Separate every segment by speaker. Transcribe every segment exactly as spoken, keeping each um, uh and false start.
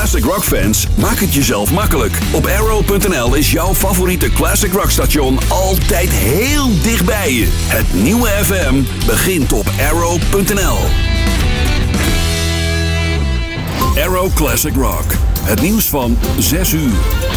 Speaker 1: classic rock fans, maak het jezelf makkelijk. Op arrow punt n l is jouw favoriete classic rock station altijd heel dichtbij je. Het nieuwe F M begint op arrow punt n l. Arrow Classic Rock. Het nieuws van zes uur.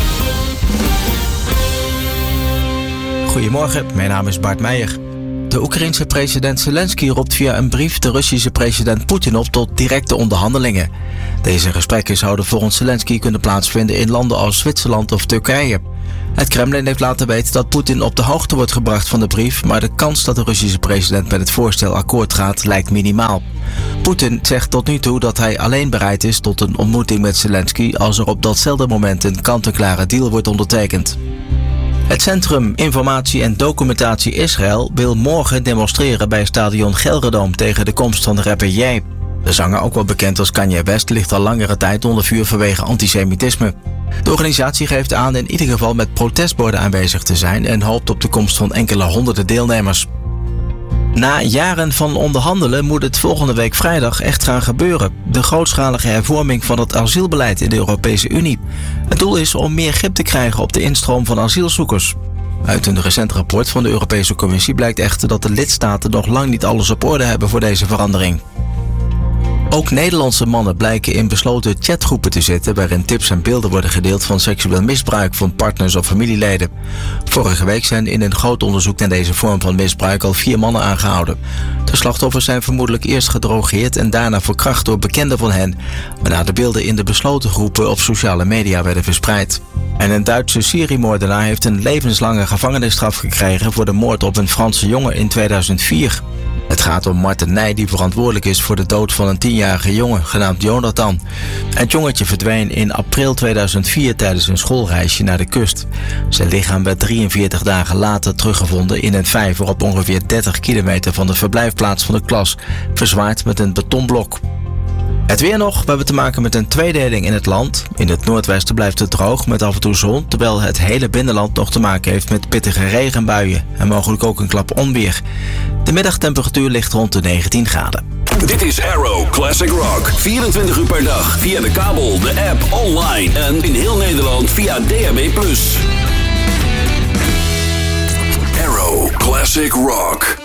Speaker 2: Goedemorgen, mijn naam is Bart Meijer. De Oekraïense president Zelensky roept via een brief de Russische president Poetin op tot directe onderhandelingen. Deze gesprekken zouden volgens Zelensky kunnen plaatsvinden in landen als Zwitserland of Turkije. Het Kremlin heeft laten weten dat Poetin op de hoogte wordt gebracht van de brief, maar de kans dat de Russische president met het voorstel akkoord gaat lijkt minimaal. Poetin zegt tot nu toe dat hij alleen bereid is tot een ontmoeting met Zelensky als er op datzelfde moment een kant-en-klare deal wordt ondertekend. Het Centrum Informatie en Documentatie Israël wil morgen demonstreren bij stadion Gelredome tegen de komst van de rapper Ye. De zanger, ook wel bekend als Kanye West, ligt al langere tijd onder vuur vanwege antisemitisme. De organisatie geeft aan in ieder geval met protestborden aanwezig te zijn en hoopt op de komst van enkele honderden deelnemers. Na jaren van onderhandelen moet het volgende week vrijdag echt gaan gebeuren. De grootschalige hervorming van het asielbeleid in de Europese Unie. Het doel is om meer grip te krijgen op de instroom van asielzoekers. Uit een recent rapport van de Europese Commissie blijkt echter dat de lidstaten nog lang niet alles op orde hebben voor deze verandering. Ook Nederlandse mannen blijken in besloten chatgroepen te zitten waarin tips en beelden worden gedeeld van seksueel misbruik van partners of familieleden. Vorige week zijn in een groot onderzoek naar deze vorm van misbruik al vier mannen aangehouden. De slachtoffers zijn vermoedelijk eerst gedrogeerd en daarna verkracht door bekenden van hen, waarna de beelden in de besloten groepen op sociale media werden verspreid. En een Duitse seriemoordenaar heeft een levenslange gevangenisstraf gekregen voor de moord op een Franse jongen in tweeduizend vier. Het gaat om Marten Nij, die verantwoordelijk is voor de dood van een tienjarige jongen, genaamd Jonathan. Het jongetje verdween in april tweeduizend vier tijdens een schoolreisje naar de kust. Zijn lichaam werd drieënveertig dagen later teruggevonden in een vijver op ongeveer dertig kilometer van de verblijfplaats van de klas, verzwaard met een betonblok. Het weer nog, we hebben te maken met een tweedeling in het land. In het noordwesten blijft het droog met af en toe zon, terwijl het hele binnenland nog te maken heeft met pittige regenbuien en mogelijk ook een klap onweer. De middagtemperatuur ligt rond de negentien graden.
Speaker 1: Dit is Arrow Classic Rock. vierentwintig uur per dag via de kabel, de app, online en in heel Nederland via D A B plus. Arrow Classic Rock.